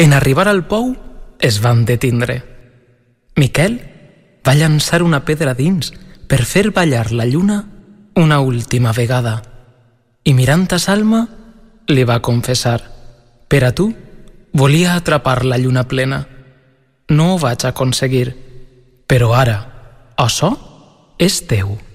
En arribar al pou, es van detindre. Miquel va llançar una pedra dins per fer ballar la lluna una última vegada i mirant a Salma li va confessar: «Per a tu volia atrapar la lluna plena. No ho vaig aconseguir, però ara, açò és teu».